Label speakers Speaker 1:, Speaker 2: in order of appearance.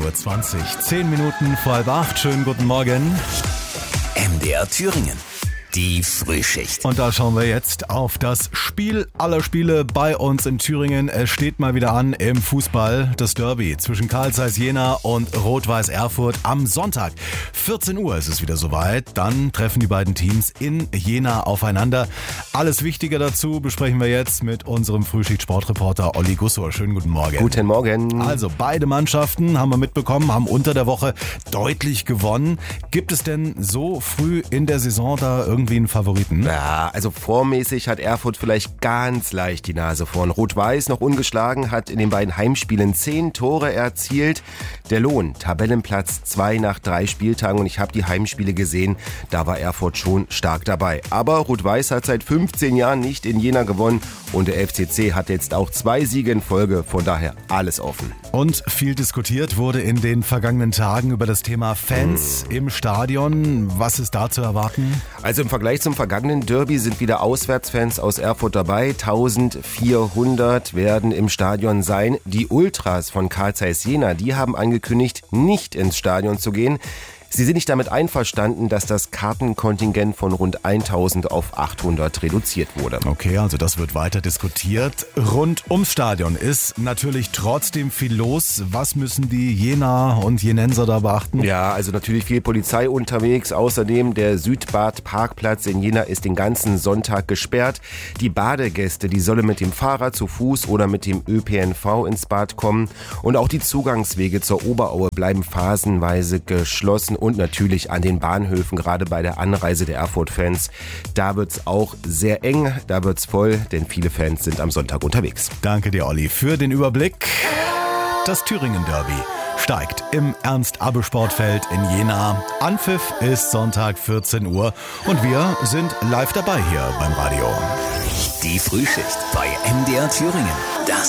Speaker 1: 7:20 Uhr, 10 Minuten vor 7:30. Schönen guten Morgen.
Speaker 2: MDR Thüringen. Die Frühschicht.
Speaker 1: Und da schauen wir jetzt auf das Spiel aller Spiele bei uns in Thüringen. Es steht mal wieder an im Fußball, das Derby zwischen Carl Zeiss Jena und Rot-Weiß Erfurt am Sonntag. 14 Uhr ist es wieder soweit. Dann treffen die beiden Teams in Jena aufeinander. Alles Wichtige dazu besprechen wir jetzt mit unserem Frühschicht-Sportreporter Olli Gussor. Schönen guten Morgen.
Speaker 3: Guten Morgen.
Speaker 1: Also beide Mannschaften haben wir mitbekommen, haben unter der Woche deutlich gewonnen. Gibt es denn so früh in der Saison da irgendwie einen Favoriten?
Speaker 3: Ja, also formmäßig hat Erfurt vielleicht ganz leicht die Nase vorn. Rot-Weiß noch ungeschlagen, hat in den beiden Heimspielen 10 Tore erzielt. Der Lohn, Tabellenplatz 2 nach 3 Spieltagen, und ich habe die Heimspiele gesehen, da war Erfurt schon stark dabei. Aber Rot-Weiß hat seit 15 Jahren nicht in Jena gewonnen und der FCC hat jetzt auch 2 Siege in Folge, von daher alles offen.
Speaker 1: Und viel diskutiert wurde in den vergangenen Tagen über das Thema Fans im Stadion. Was ist da zu erwarten?
Speaker 3: Also im Vergleich zum vergangenen Derby sind wieder Auswärtsfans aus Erfurt dabei. 1400 werden im Stadion sein. Die Ultras von Carl Zeiss Jena, die haben angekündigt, nicht ins Stadion zu gehen. Sie sind nicht damit einverstanden, dass das Kartenkontingent von rund 1000 auf 800 reduziert wurde.
Speaker 1: Okay, also das wird weiter diskutiert. Rund ums Stadion ist natürlich trotzdem viel los. Was müssen die Jenaer und Jenenser da beachten?
Speaker 3: Ja, also natürlich viel Polizei unterwegs. Außerdem der Südbad-Parkplatz in Jena ist den ganzen Sonntag gesperrt. Die Badegäste, die sollen mit dem Fahrrad, zu Fuß oder mit dem ÖPNV ins Bad kommen. Und auch die Zugangswege zur Oberaue bleiben phasenweise geschlossen. Und natürlich an den Bahnhöfen, gerade bei der Anreise der Erfurt-Fans. Da wird's auch sehr eng, da wird's voll, denn viele Fans sind am Sonntag unterwegs.
Speaker 1: Danke dir, Olli, für den Überblick. Das Thüringen-Derby steigt im Ernst-Abbe-Sportfeld in Jena. Anpfiff ist Sonntag 14 Uhr und wir sind live dabei hier beim Radio.
Speaker 2: Die Frühschicht bei MDR Thüringen. Das